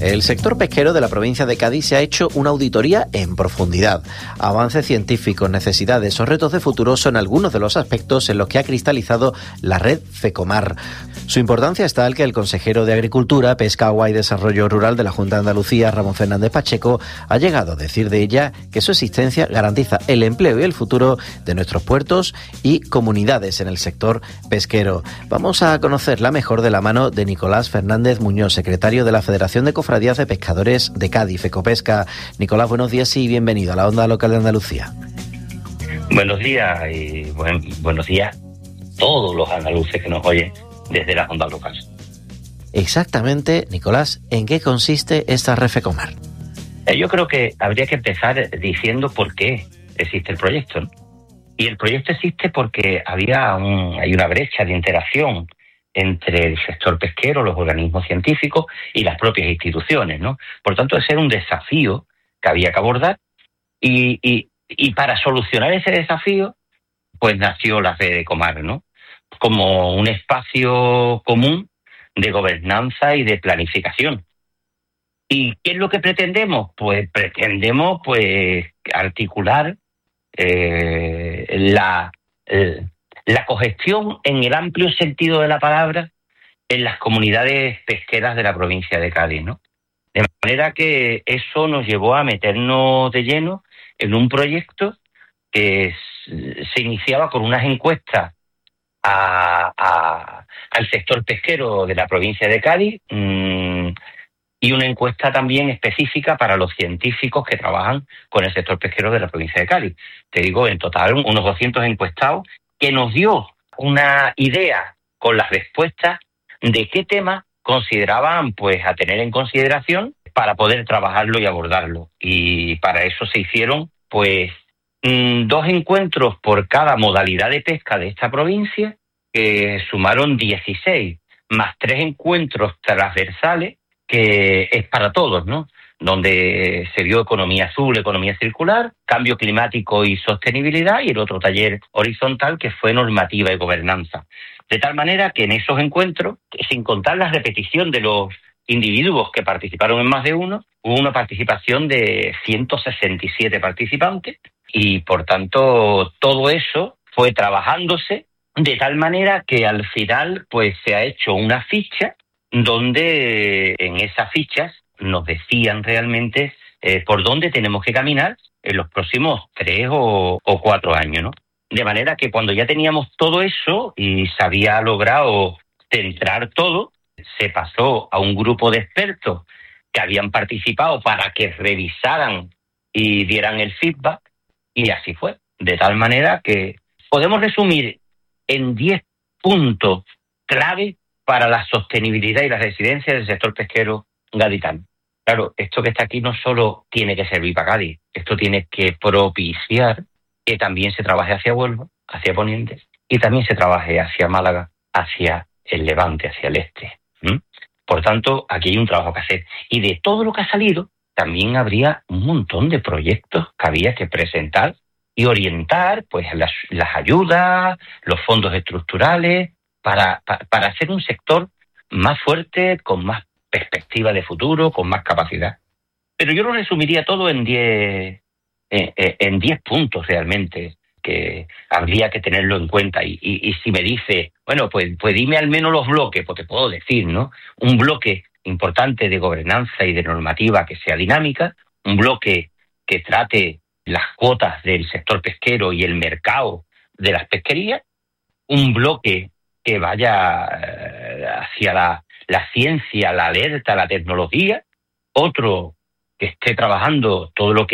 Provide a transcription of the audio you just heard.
El sector pesquero de la provincia de Cádiz se ha hecho una auditoría en profundidad. Avances científicos, necesidades o retos de futuro son algunos de los aspectos en los que ha cristalizado la red FECOMAR. Su importancia es tal que el consejero de Agricultura, Pesca, Agua y Desarrollo Rural de la Junta de Andalucía, Ramón Fernández Pacheco, ha llegado a decir de ella que su existencia garantiza el empleo y el futuro de nuestros puertos y comunidades en el sector pesquero. Vamos a conocerla mejor de la mano de Nicolás Fernández Muñoz, secretario de la Federación de Cofradías de Pescadores de Cádiz, FECOPESCA. Nicolás, buenos días y bienvenido a la Onda Local de Andalucía. Buenos días y buenos días a todos los andaluces que nos oyen desde las ondas locales. Exactamente, Nicolás, ¿en qué consiste esta red FECOMAR? Yo creo que habría que empezar diciendo por qué existe el proyecto, ¿no? Y el proyecto existe porque hay una brecha de interacción entre el sector pesquero, los organismos científicos y las propias instituciones, ¿no? Por tanto, ese era un desafío que había que abordar y para solucionar ese desafío, pues nació la FECOMAR, ¿no? Como un espacio común de gobernanza y de planificación. ¿Y qué es lo que pretendemos? Pues pretendemos articular la cogestión en el amplio sentido de la palabra en las comunidades pesqueras de la provincia de Cádiz, ¿no? De manera que eso nos llevó a meternos de lleno en un proyecto que se iniciaba con unas encuestas al sector pesquero de la provincia de Cádiz y una encuesta también específica para los científicos que trabajan con el sector pesquero de la provincia de Cádiz. Te digo, en total, unos 200 encuestados, que nos dio una idea con las respuestas de qué temas consideraban a tener en consideración para poder trabajarlo y abordarlo. Y para eso se hicieron 2 encuentros por cada modalidad de pesca de esta provincia, que sumaron 16, más 3 encuentros transversales, que es para todos, ¿no? Donde se vio economía azul, economía circular, cambio climático y sostenibilidad, y el otro taller horizontal que fue normativa y gobernanza. De tal manera que en esos encuentros, sin contar la repetición de los individuos que participaron en más de uno, hubo una participación de 167 participantes y, por tanto, todo eso fue trabajándose de tal manera que al final se ha hecho una ficha donde en esas fichas nos decían realmente por dónde tenemos que caminar en los próximos 3 o 4 años, ¿no? De manera que cuando ya teníamos todo eso y se había logrado centrar todo, se pasó a un grupo de expertos que habían participado para que revisaran y dieran el feedback, y así fue. De tal manera que podemos resumir en 10 puntos clave para la sostenibilidad y la residencia del sector pesquero gaditano. Claro, esto que está aquí no solo tiene que servir para Cádiz, esto tiene que propiciar que también se trabaje hacia Huelva, hacia Poniente, y también se trabaje hacia Málaga, hacia el Levante, hacia el este. Por tanto, aquí hay un trabajo que hacer. Y de todo lo que ha salido, también habría un montón de proyectos que había que presentar y orientar las ayudas, los fondos estructurales, para hacer un sector más fuerte, con más perspectiva de futuro, con más capacidad. Pero yo lo resumiría todo en 10 puntos realmente, que habría que tenerlo en cuenta. Y si me dice, pues dime al menos los bloques, pues te puedo decir, ¿no? Un bloque importante de gobernanza y de normativa que sea dinámica, un bloque que trate las cuotas del sector pesquero y el mercado de las pesquerías, un bloque que vaya hacia la ciencia, la alerta, la tecnología, otro que esté trabajando todo lo que